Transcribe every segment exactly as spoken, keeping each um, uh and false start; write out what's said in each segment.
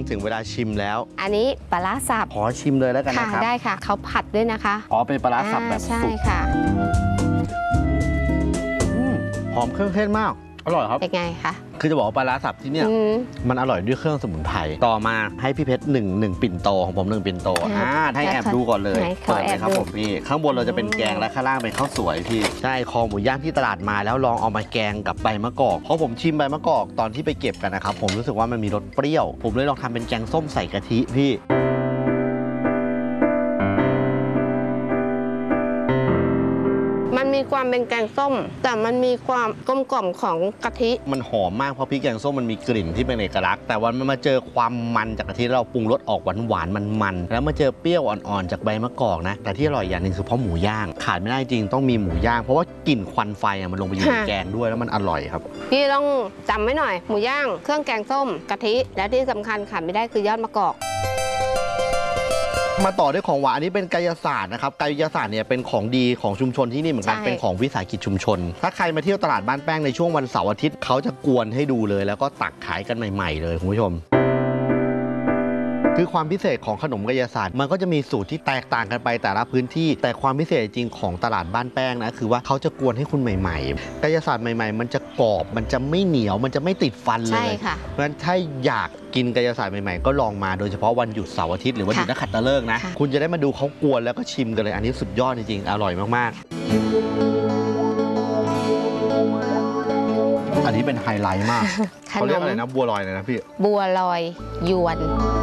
ถึงเวลาชิมแล้วอันนี้ปลาร้าสับขอชิมเลยแล้วกันนะครับได้ค่ะเขาผัดด้วยนะคะอ๋อเป็นปลาร้าสับแบบสุกใช่ค่ะหอมเครื่องเทศมากอร่อยครับเป็นไงคะคือจะบอกว่าปลาร้าสับที่เนี่ยมันอร่อยด้วยเครื่องสมุนไพรต่อมาให้พี่เพชรหนึ่งหนึ่งปิ่นโตของผมหนึ่งปิ่นโตอ่าให้แอบดูก่อนเลยเปิดเลยครับผมพี่ข้างบนเราจะเป็นแกงและข้างล่างเป็นข้าวสวยพี่ใช่คอหมูย่างที่ตลาดมาแล้วลองเอามาแกงกับใบมะกอกเพราะผมชิมใบมะกอกตอนที่ไปเก็บกันนะครับผมรู้สึกว่ามันมีรสเปรี้ยวผมเลยลองทำเป็นแกงส้มใส่กะทิพี่มันมีความเป็นแกงส้มแต่มันมีความกลมกล่อมของกะทิมันหอมมากเพราะพริกแกงส้มมันมีกลิ่นที่เป็นเอกลักษณ์แต่วันมันมาเจอความมันจากกะทิเราปรุงรสออกหวานหวานมันมันแล้วมาเจอเปรี้ยวอ่อนๆจากใบมะกอกนะแต่ที่อร่อยอย่างหนึ่งคือเพราะหมูย่างขาดไม่ได้จริงต้องมีหมูย่างเพราะว่ากลิ่นควันไฟมันลงไปอยู่ในแกงด้วยแล้วมันอร่อยครับพี่ต้องจำไว้หน่อยหมูย่างเครื่องแกงส้มกะทิและที่สำคัญขาดไม่ได้คือยอดมะกอกมาต่อด้วยของหวานอันนี้เป็นกายศาสตร์นะครับกายศาสตร์เนี่ยเป็นของดีของชุมชนที่นี่เหมือนกันเป็นของวิสาหกิจชุมชนถ้าใครมาเที่ยวตลาดบ้านแป้งในช่วงวันเสาร์อาทิตย์เขาจะกวนให้ดูเลยแล้วก็ตักขายกันใหม่ๆเลยคุณผู้ชมคือความพิเศษของขนมกายศาสตร์มันก็จะมีสูตรที่แตกต่างกันไปแต่ละพื้นที่แต่ความพิเศษจริงของตลาดบ้านแป้งนะคือว่าเขาจะกวนให้คุณใหม่ๆกายศาสตร์ใหม่ๆมันจะกรอบมันจะไม่เหนียวมันจะไม่ติดฟันเลยเพราะฉะนั้นถ้าอยากกินกายศาสตร์ใหม่ๆก็ลองมาโดยเฉพาะวันหยุดเสาร์อาทิตย์หรือวันหยุดนักขัตฤกษ์นะคุณจะได้มาดูเขากวนแล้วก็ชิมกันเลยอันนี้สุดยอดจริงๆอร่อยมากๆอันนี้เป็นไฮไลท์มากเขาเรียกอะไรนะบัวลอยเลยนะพี่บัวลอยยวน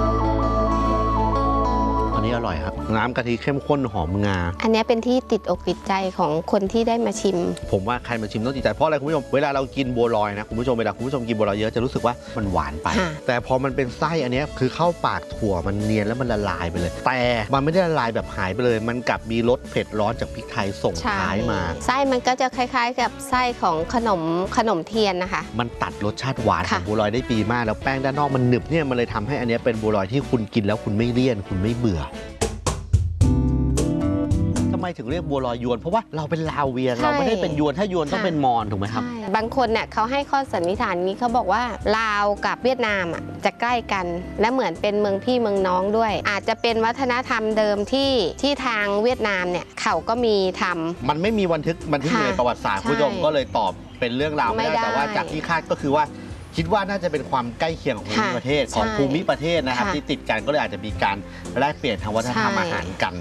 อันนี้อร่อยครับน้ำกะทิเข้มข้นหอมงาอันนี้เป็นที่ติดอกติดใจของคนที่ได้มาชิมผมว่าใครมาชิมต้องติดใจเพราะอะไรคุณผู้ชมเวลาเรากินบัวลอยนะคุณผู้ชมเวลาคุณผู้ชมกินบัวลอยเยอะจะรู้สึกว่ามันหวานไปแต่พอมันเป็นไส้อันนี้คือเข้าปากถั่วมันเนียนแล้วมันละลายไปเลยแต่มันไม่ได้ละลายแบบหายไปเลยมันกลับมีรสเผ็ดร้อนจากพริกไทยส่งท้ายมาไส้มันก็จะคล้ายๆกับไส้ของขนมขนมเทียนนะคะมันตัดรสชาติหวานของบัวลอยได้ดีมากแล้วแป้งด้านนอกมันหนึบเนี่ยมันเลยทำให้อันนี้เป็นบัวลอยที่คุณกินแล้วคุณไม่เลี่ยนคุณไม่เบื่อทำไมถึงเรียกบัวลอยยวนเพราะว่าเราเป็นลาวเวียงเราไม่ได้เป็นยวนถ้ายวนต้องเป็นมอญถูกไหมครับบางคนเนี่ยเขาให้ข้อสันนิษฐานนี้เขาบอกว่าลาวกับเวียดนามอ่ะจะใกล้กันและเหมือนเป็นเมืองพี่เมืองน้องด้วยอาจจะเป็นวัฒนธรรมเดิมที่ที่ทางเวียดนามเนี่ยเขาก็มีทำมันไม่มีบันทึกบันทึกในประวัติศาสตร์ผู้ชมก็เลยตอบเป็นเรื่องราวไม่ได้แต่ว่าจากที่คาดก็คือว่าคิดว่าน่าจะเป็นความใกล้เคียงของภูมิประเทศของภูมิประเทศนะครับที่ติดกันก็เลยอาจจะมีการแลกเปลี่ยนทางวัฒนธรรมอาหารกัน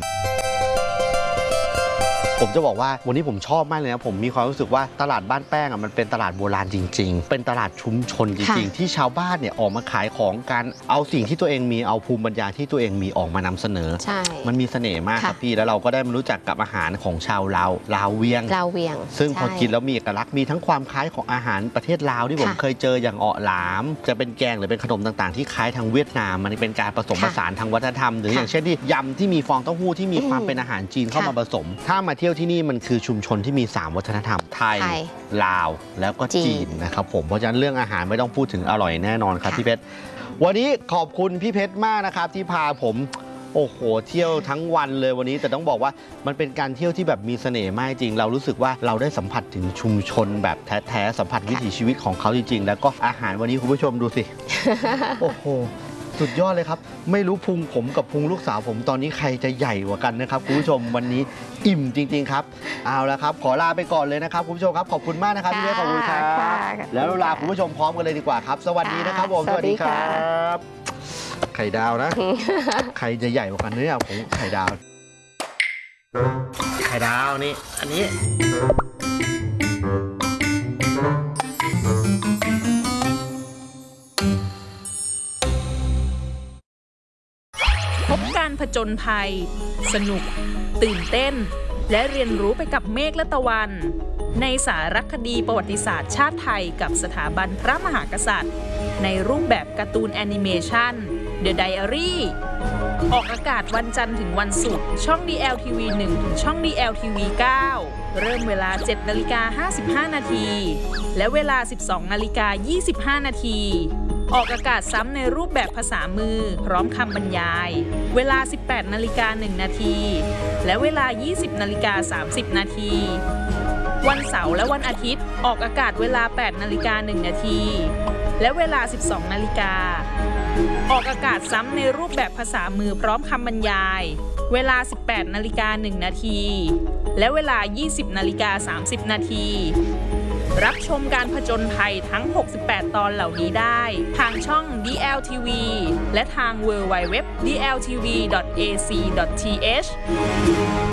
ผมจะบอกว่าวันนี้ผมชอบมากเลยนะผมมีความรู้สึกว่าตลาดบ้านแป้งอ่ะมันเป็นตลาดโบราณจริงๆเป็นตลาดชุมชนจริงๆที่ชาวบ้านเนี่ยออกมาขายของการเอาสิ่งที่ตัวเองมีเอาภูมิปัญญาที่ตัวเองมีออกมานำเสนอใช่มันมีเสน่ห์มากครับพี่แล้วเราก็ได้มารู้จักกับอาหารของชาวลาวลาวเวียงลาวเวียงซึ่งพอกินแล้วมีเอกลักษณ์มีทั้งความคล้ายของอาหารประเทศลาวที่ผมเคยเจออย่างเออหลามจะเป็นแกงหรือเป็นขนมต่างๆที่คล้ายทางเวียดนามมันเป็นการผสมผสานทางวัฒนธรรมหรืออย่างเช่นที่ยำที่มีฟองเต้าหู้ที่มีความเป็นอาหารจีนเข้ามาผสมถ้ามาเที่ยวที่นี่มันคือชุมชนที่มีสามวัฒนธรรมไทยลาวแล้วก็จีนนะครับผมเพราะฉะนั้นเรื่องอาหารไม่ต้องพูดถึงอร่อยแน่นอนครับพี่เพชรวันนี้ขอบคุณพี่เพชรมากนะครับที่พาผมโอ้โหเที่ยวทั้งวันเลยวันนี้แต่ต้องบอกว่ามันเป็นการเที่ยวที่แบบมีเสน่ห์มากจริงเรารู้สึกว่าเราได้สัมผัสถึงชุมชนแบบแท้ๆสัมผัสวิถีชีวิตของเขาจริงๆแล้วก็อาหารวันนี้คุณผู้ชมดูสิโอ้โหสุดยอดเลยครับไม่รู้พุงผมกับพุงลูกสาวผมตอนนี้ใครจะใหญ่กว่ากันนะครับคุณผู้ชมวันนี้อิ่มจริงๆครับเอาละครับขอลาไปก่อนเลยนะครับคุณผู้ชมครับขอบคุณมากนะครับพี่เล็กขอบคุณครับแล้วเราลาคุณผู้ชมพร้อมกันเลยดีกว่าครับสวัสดีนะครับผมสวัสดีครับไข่ดาวนะใครจะใหญ่กว่ากันเนี่ยผมไข่ดาวไข่ดาวนี่อันนี้พบการผจญภัยสนุกตื่นเต้นและเรียนรู้ไปกับเมฆและตะวันในสารคดีประวัติศาสตร์ชาติไทยกับสถาบันพระมหากษัตริย์ในรูปแบบการ์ตูนแอนิเมชัน The Diary ออกอากาศวันจันทร์ถึงวันศุกร์ช่อง ดี แอล ที วี หนึ่ง ถึงช่อง ดี แอล ที วี เก้า เริ่มเวลา เจ็ดนาฬิกาห้าสิบห้านาทีและเวลา สิบสองนาฬิกายี่สิบห้านาทีออกอากาศซ้ำในรูปแบบภาษามือพร้อมคำบรรยายเวลา สิบแปดนาฬิกาหนึ่งนาทีและเวลา ยี่สิบนาฬิกาสามสิบนาทีวันเสาร์และวันอาทิตย์ออกอากาศเวลา แปดนาฬิกาหนึ่งนาทีและเวลา สิบสองนาฬิกาออกอากาศซ้ำในรูปแบบภาษามือพร้อมคำบรรยายเวลา สิบแปดนาฬิกาหนึ่งนาทีและเวลา ยี่สิบนาฬิกาสามสิบนาทีรับชมการผจญภัยทั้ง หกสิบแปด ตอนเหล่านี้ได้ทางช่อง ดี แอล ที วี และทาง ดับเบิลยู ดับเบิลยู ดับเบิลยู ดอท ดี แอล ที วี ดอท เอ ซี ดอท ที เอช